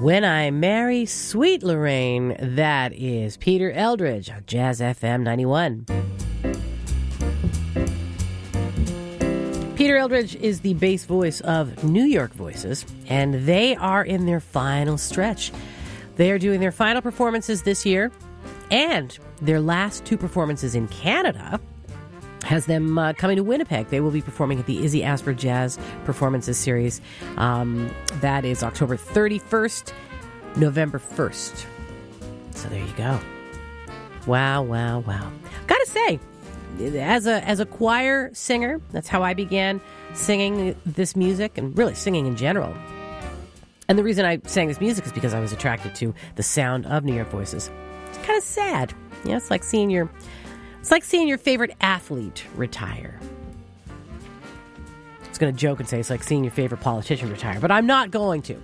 When I Marry Sweet Lorraine, that is Peter Eldridge on Jazz FM 91. Peter Eldridge is the bass voice of New York Voices, and they are in their final stretch. They are doing their final performances this year, and their last two performances in Canada has them coming to Winnipeg. They will be performing at the Izzy Asper Jazz Performances Series. That is October 31st, November 1st. So there you go. Wow, wow, wow. Gotta say, as a choir singer, that's how I began singing this music and really singing in general. And the reason I sang this music is because I was attracted to the sound of New York Voices. It's kind of sad. You know, it's like seeing your favorite athlete retire. I was going to joke and say it's like seeing your favorite politician retire, but I'm not going to.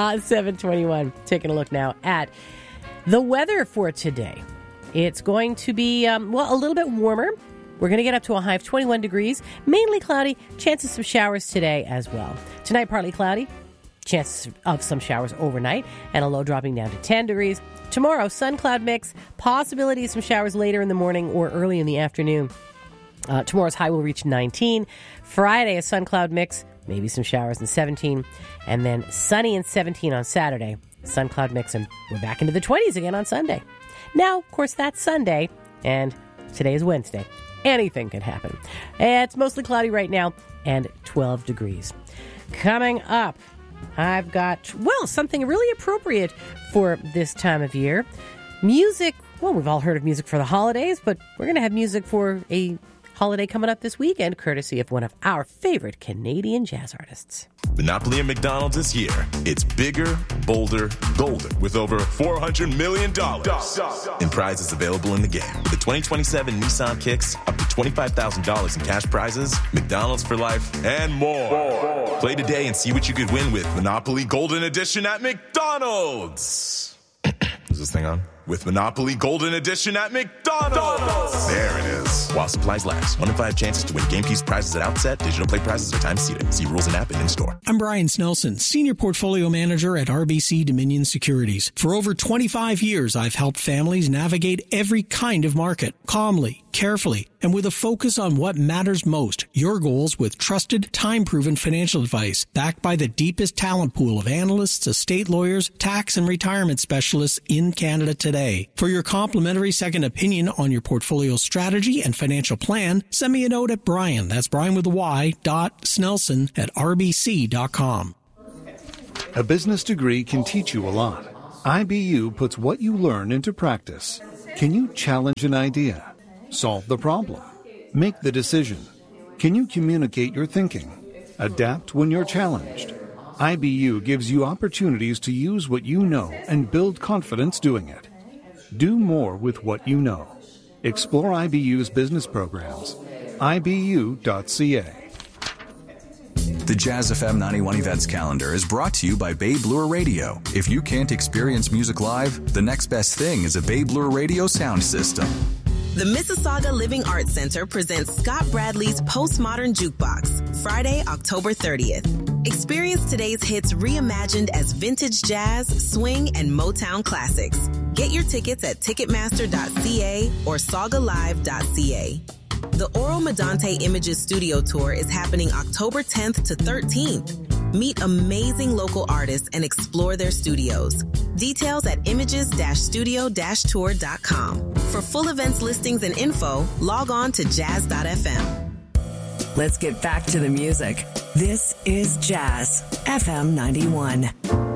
7:21. Taking a look now at the weather for today. It's going to be, a little bit warmer. We're going to get up to a high of 21 degrees, mainly cloudy, chances of some showers today as well. Tonight, partly cloudy, chances of some showers overnight, and a low dropping down to 10 degrees. Tomorrow, sun-cloud mix, possibility of some showers later in the morning or early in the afternoon. Tomorrow's high will reach 19. Friday, a sun-cloud mix, maybe some showers and 17. And then sunny and 17 on Saturday. Sun-cloud mix, and we're back into the 20s again on Sunday. Now, of course, that's Sunday, and today is Wednesday. Anything can happen. It's mostly cloudy right now, and 12 degrees. Coming up, I've got, something really appropriate for this time of year. Music, we've all heard of music for the holidays, but we're going to have music for a holiday coming up this weekend, courtesy of one of our favorite Canadian jazz artists. Monopoly and McDonald's this year. It's bigger, bolder, golden, with over $400 million in prizes available in the game. With the 2027 Nissan Kicks, up to $25,000 in cash prizes, McDonald's for life, and more. Play today and see what you could win with Monopoly Golden Edition at McDonald's. Is this thing on? With Monopoly Golden Edition at McDonald's. There it is. While supplies last. 1 in 5 chances to win game piece prizes at outset. Digital play prizes are time seated. See rules and app and in-store. I'm Brian Snelson, Senior Portfolio Manager at RBC Dominion Securities. For over 25 years, I've helped families navigate every kind of market, calmly, carefully, and with a focus on what matters most, your goals with trusted, time-proven financial advice, backed by the deepest talent pool of analysts, estate lawyers, tax and retirement specialists in Canada today. For your complimentary second opinion on your portfolio strategy and financial plan, send me a note at Brian, that's Brian with a Y, .Snelson at rbc.com. A business degree can teach you a lot. IBU puts what you learn into practice. Can you challenge an idea? Solve the problem. Make the decision. Can you communicate your thinking? Adapt when you're challenged. IBU gives you opportunities to use what you know and build confidence doing it. Do more with what you know. Explore IBU's business programs. IBU.ca. The Jazz FM 91 events calendar is brought to you by Bay Bloor Radio. If you can't experience music live, the next best thing is a Bay Bloor Radio sound system. The Mississauga Living Arts Center presents Scott Bradley's Postmodern Jukebox, Friday, October 30th. Experience today's hits reimagined as vintage jazz, swing, and Motown classics. Get your tickets at Ticketmaster.ca or SaugaLive.ca. The Oro Medante Images Studio Tour is happening October 10th to 13th. Meet amazing local artists and explore their studios. Details at images-studio-tour.com. For full events listings and info, log on to jazz.fm. Let's get back to the music. This is Jazz FM 91.